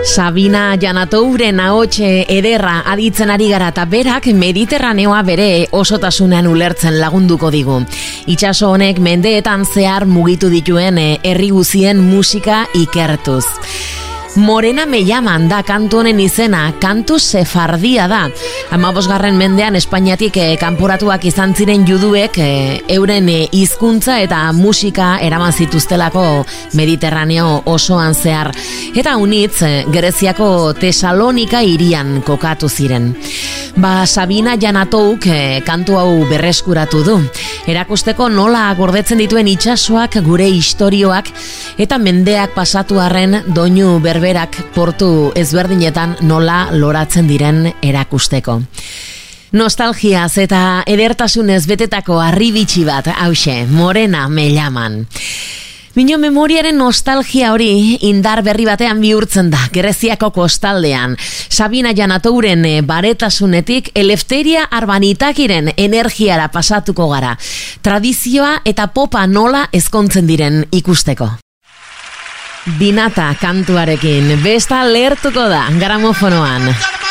Sabina Janatouren ahotse ederra aditzen ari gara eta berak Mediterraneoa bere osotasunean ulertzen lagunduko digu. Itsaso honek mendeetan zehar mugitu dituen herri guzien musika ikertuz. Morena me llaman da kantu honen izena, kantu sefardia da. 15. mendean Espainiatik kanporatuak izan ziren juduek euren hizkuntza eta musika eraman zituztelako Mediterraneo osoan zehar. Eta unitz Greziako Tesalonika hirian kokatu ziren. Sabina Janatouk kantu hau berreskuratu du. Erakusteko nola gordetzen dituen itsasoak gure istorioak eta mendeak pasatu arren doinu berberak portu ezberdinetan nola loratzen diren erakusteko. Nostalgiaz eta edertasunez betetako harribitxi bat, hauxe, Morena me llaman. Mino memoriaren nostalgia hori indar berri batean bihurtzen da, Greziako kostaldean. Sabina Janatouren baretasunetik Eleftheria Arbanitakiren energiara pasatuko gara. Tradizioa eta popa nola ezkontzen diren ikusteko. Binata kantuarekin, besta lehertuko da gramofonoan.